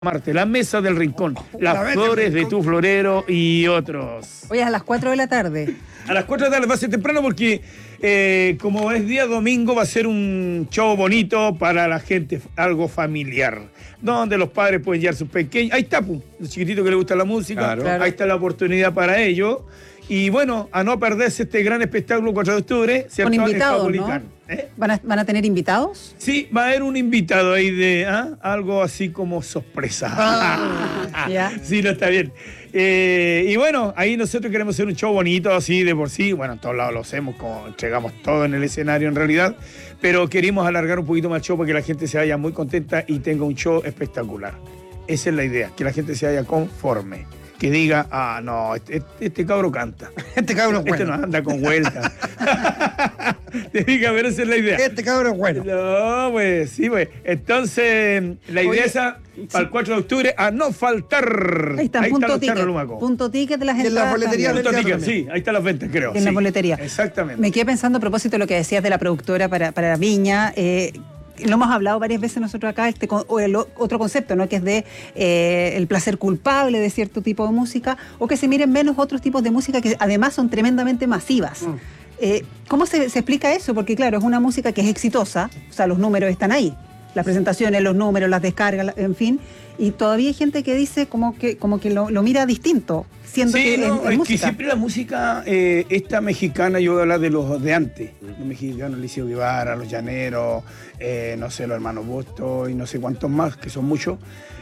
Marte, la mesa del rincón, las flores de tu florero y otros. Hoy es a las 4 de la tarde. A las 4 de la tarde va a ser temprano porque como es día domingo va a ser un show bonito para la gente, algo familiar, donde los padres pueden llevar sus pequeños. Ahí está, los chiquititos que les gusta la música, Claro. Ahí está la oportunidad para ellos. Y bueno, a no perderse este gran espectáculo 4 de octubre, ¿cierto? Con invitados, En ¿no? Caupolicán. ¿Van a tener invitados? Sí, va a haber un invitado ahí de algo así como sorpresa. Ya. Sí, no está bien. Y bueno, ahí nosotros queremos hacer un show bonito, así de por sí. Bueno, en todos lados lo hacemos, como entregamos todo en el escenario en realidad. Pero queremos alargar un poquito más el show para que la gente se vaya muy contenta y tenga un show espectacular. Esa es la idea, que la gente se vaya conforme. Que diga, no, este cabro canta. Este cabrón es Este bueno. no anda con vuelta. Te diga, pero esa es la idea. Este cabrón es bueno. No, pues, sí, pues. Entonces, la idea es para el 4 de octubre, a no faltar. Ahí está, punto ticket. Punto ticket de las Y en la entradas boletería también. Punto Teatro ticket, también. sí, ahí están las ventas, creo. En la sí. boletería. Exactamente. Me quedé pensando a propósito de lo que decías de la productora para Viña. Lo hemos hablado varias veces nosotros acá, otro concepto, ¿no? Que es de el placer culpable de cierto tipo de música, o que se miren menos otros tipos de música que además son tremendamente masivas. ¿Cómo se explica eso? Porque claro, es una música que es exitosa, o sea, los números están ahí, las presentaciones, los números, las descargas, en fin, y todavía hay gente que dice como que lo mira distinto, siendo Sí, que no, es es que música. siempre la música, esta mexicana, yo voy a hablar de los de antes, los mexicanos, Liceo Guevara, los llaneros, no sé, los hermanos Busto y no sé cuántos más, que son muchos.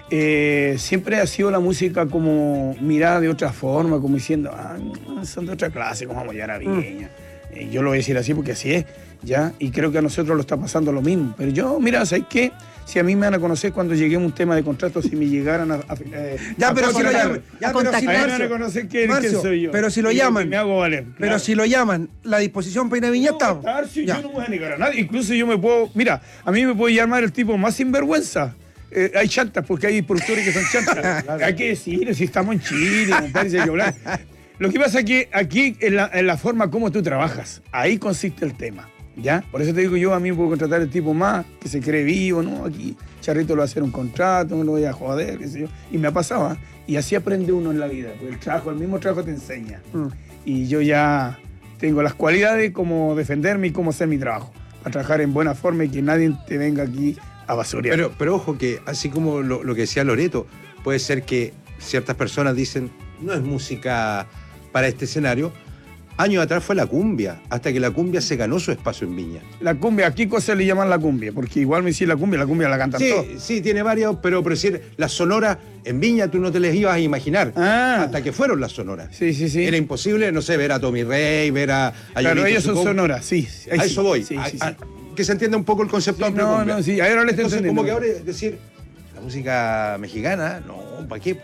Siempre ha sido la música como mirada de otra forma, como diciendo, son de otra clase, como vamos a llegar a Viña. Yo lo voy a decir así porque así es, ¿ya? Y creo que a nosotros lo está pasando lo mismo. Pero yo, mira, ¿sabes qué? Si a mí me van a conocer cuando llegue a un tema de contrato, si me llegaran Ya, a pero si lo contratar, llaman. Ya, pero si a mí me van a Marcio, conocer quién Marcio, soy yo. pero si lo Y llaman. Me hago valer. Pero claro. si lo llaman, la disposición para ir a Viña está. Tarcio, Ya. yo no me voy a negar a nadie. Incluso yo me puedo. Mira, a mí me puede llamar el tipo más sinvergüenza. Hay chantas, porque hay productores que son chantas. Hay que decir, si estamos en Chile, compadre, si hay que hablar. Lo que pasa es que aquí, en la forma como tú trabajas, ahí consiste el tema. ¿Ya? Por eso te digo yo, a mí me puedo contratar el tipo más que se cree vivo, ¿no? Aquí Charrito lo va a hacer un contrato, no lo voy a joder, qué sé yo. Y me ha pasado, Y así aprende uno en la vida. Porque el mismo trabajo te enseña. Y yo ya tengo las cualidades como defenderme y cómo hacer mi trabajo. Para trabajar en buena forma y que nadie te venga aquí a basurear. Pero ojo que, así como lo que decía Loreto, puede ser que ciertas personas dicen, no es música para este escenario. Años atrás fue la cumbia, hasta que la cumbia se ganó su espacio en Viña. La cumbia, aquí cosas le llaman la cumbia, porque igual me decís la cumbia la cantan todos. Sí, tiene varias, pero decir, las sonoras en Viña tú no te les ibas a imaginar, hasta que fueron las sonoras. Sí. Era imposible, no sé, ver a Tommy Rey, ver a Claro, Yolito ellos son Zucco. sonoras, sí. A eso voy. Sí. Que se entienda un poco el concepto amplio de cumbia. No, sí, ahora le estoy Entonces, entendiendo. como que ahora es decir, la música mexicana, no, ¿para qué?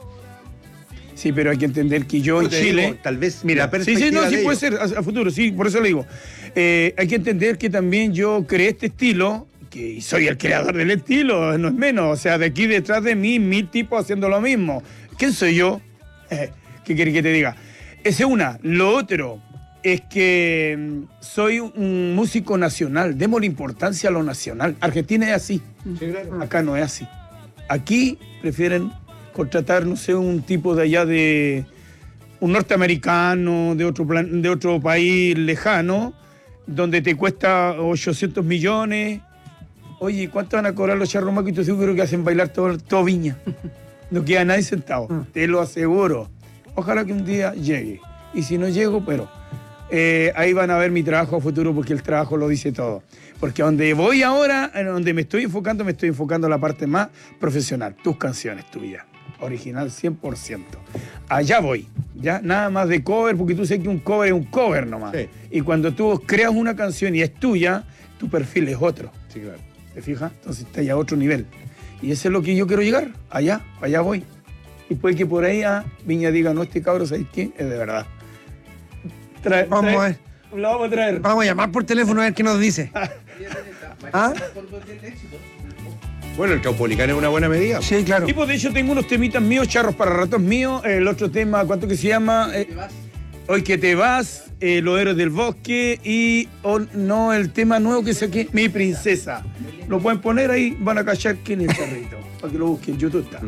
Sí, pero hay que entender que yo en Te Chile... digo, tal vez Mira, la perspectiva sí de puede ellos. ser a futuro, sí, por eso le digo. Hay que entender que también yo creé este estilo, que soy el creador del estilo, no es menos. O sea, de aquí detrás de mí, 1000 tipos haciendo lo mismo. ¿Quién soy yo? ¿Qué querés que te diga? Ese es una. Lo otro es que soy un músico nacional. Démosle importancia a lo nacional. Argentina es así. Sí, claro. Acá no es así. Aquí prefieren contratar, no sé, un tipo de allá de un norteamericano, de otro país lejano, donde te cuesta 800 millones. Oye, ¿cuánto van a cobrar los charromacos? Y tú seguro que hacen bailar todo Viña. No queda nadie sentado, te lo aseguro. Ojalá que un día llegue. Y si no llego, pero ahí van a ver mi trabajo a futuro, porque el trabajo lo dice todo. Porque a donde voy ahora, en donde me estoy enfocando en la parte más profesional. Tus canciones, tuyas. Original 100%. Allá voy, ¿ya? Nada más de cover, porque tú sabes que un cover es un cover nomás. Sí. Y cuando tú creas una canción y es tuya, tu perfil es otro. Sí, claro. ¿Te fijas? Entonces está ya a otro nivel. Y eso es lo que yo quiero llegar. Allá voy. Y puede que por ahí Viña diga, no, este cabro, ¿sabes qué? Es de verdad. Vamos a ver. Lo vamos a traer. Vamos a llamar por teléfono a ver qué nos dice. ¿Ah? Bueno, el Caupolicán es una buena medida. Sí, claro. Y pues de hecho tengo unos temitas míos, charros para ratos míos. El otro tema, ¿cuánto que se llama? Hoy que te vas, Los Héroes del Bosque y no, el tema nuevo que saqué, Mi Princesa. Lo pueden poner ahí, van a cachar quién es el charrito, para que lo busquen, YouTube está.